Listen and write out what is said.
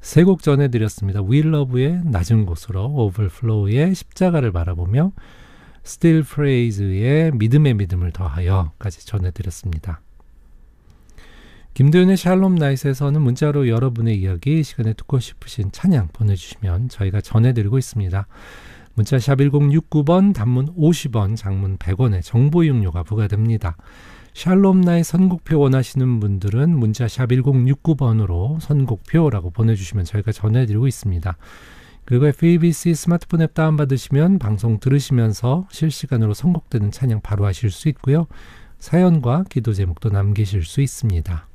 세 곡 전해드렸습니다. We Love의 낮은 곳으로, Overflow의 십자가를 바라보며, Still Praise의 믿음의 믿음을 더하여까지 전해드렸습니다. 김도윤의 샬롬 나잇에서는 문자로 여러분의 이야기, 시간에 듣고 싶으신 찬양 보내주시면 저희가 전해드리고 있습니다. 문자 샵 1069번, 단문 50원, 장문 100원의 정보 이용료가 부과됩니다. 샬롬 나잇 선곡표 원하시는 분들은 문자 샵 1069번으로 선곡표라고 보내주시면 저희가 전해드리고 있습니다. 그리고 FEBC 스마트폰 앱 다운받으시면 방송 들으시면서 실시간으로 선곡되는 찬양 바로 하실 수 있고요. 사연과 기도 제목도 남기실 수 있습니다.